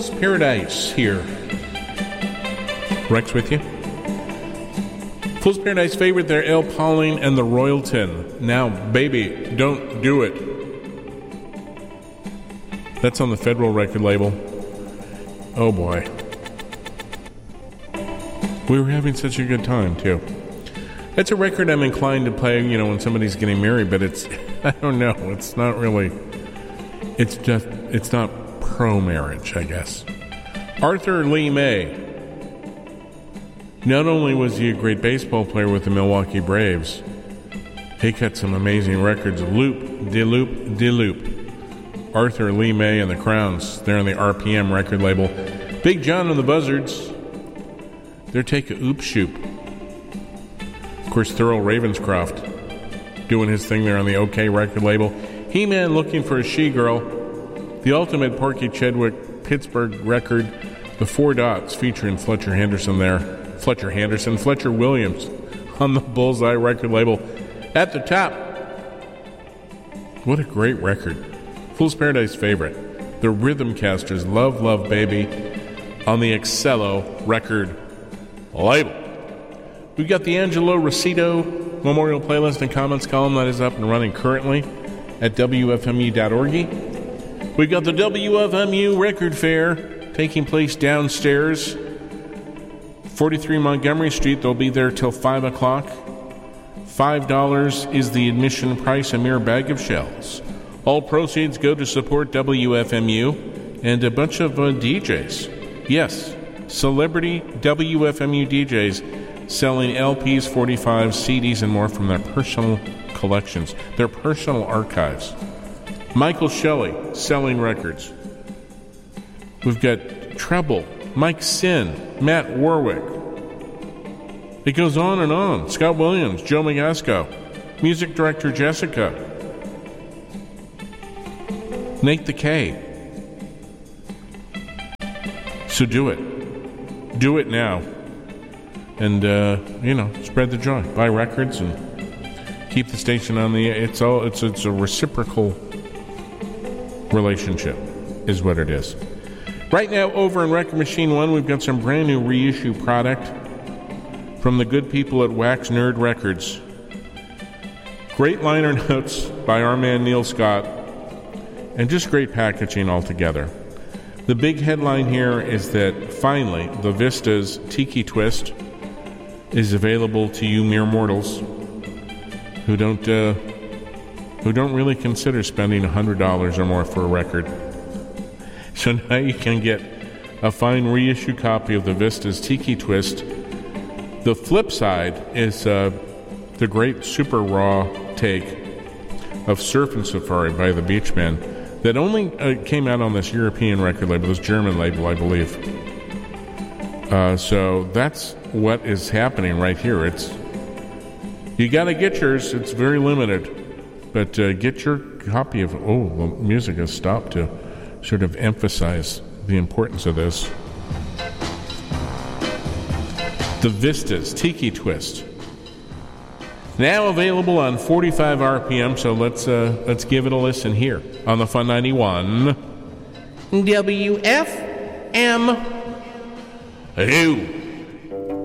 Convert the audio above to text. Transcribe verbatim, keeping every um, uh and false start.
Fool's Paradise here. Rex with you. Fool's Paradise favorite there, L. Pauling and the Royalton. Now, baby, don't do it. That's on the Federal record label. Oh boy. We were having such a good time, too. It's a record I'm inclined to play, you know, when somebody's getting married, but it's, I don't know, it's not really, it's just, it's not pro-marriage, I guess. Arthur Lee May. Not only was he a great baseball player with the Milwaukee Braves, he cut some amazing records. Loop, de loop, de loop. Arthur Lee May and the Crowns. They're on the R P M record label. Big John and the Buzzards. They're Take a Oop Shoop. Of course, Thurl Ravenscroft doing his thing there on the OK record label. He-Man Looking for a She-Girl. The Ultimate Porky Chedwick Pittsburgh record. The Four Dots featuring Fletcher Henderson there. Fletcher Henderson, Fletcher Williams on the Bullseye record label. At the top, what a great record. Fool's Paradise favorite. The Rhythm Casters, Love, Love, Baby on the Excello record label. We've got the Angelo Rosito Memorial Playlist and Comments column that is up and running currently at W F M U dot org. We've got the W F M U Record Fair taking place downstairs, forty-three Montgomery Street. They'll be there till five o'clock. five dollars is the admission price, a mere bag of shells. All proceeds go to support W F M U and a bunch of uh, D Js. Yes, celebrity W F M U D Js selling L Ps, forty-fives, C Ds, and more from their personal collections, their personal archives. Michael Shelley selling records. We've got Treble, Mike Sin, Matt Warwick. It goes on and on. Scott Williams, Joe Magasco, music director Jessica, Nate the K. So do it. Do it now. And, uh, you know, spread the joy. Buy records and keep the station on the air. It's, all, it's, it's a reciprocal relationship is what it is. Right now, over in Record Machine one, we've got some brand new reissue product from the good people at Wax Nerd Records. Great liner notes by our man Neil Scott, and just great packaging altogether. The big headline here is that finally, the Vista's Tiki Twist is available to you mere mortals who don't uh, who don't really consider spending one hundred dollars or more for a record. So now you can get a fine reissue copy of the Vista's Tiki Twist. The flip side is uh, the great super raw take of Surfin' Safari by the Beachmen that only uh, came out on this European record label, this German label, I believe. Uh, so that's what is happening right here. It's you got to get yours. It's very limited, but uh, get your copy of. Oh, the music has stopped to sort of emphasize the importance of this. The Vistas Tiki Twist, now available on forty-five R P M. So let's uh, let's give it a listen here on the Fun ninety-one W F M U.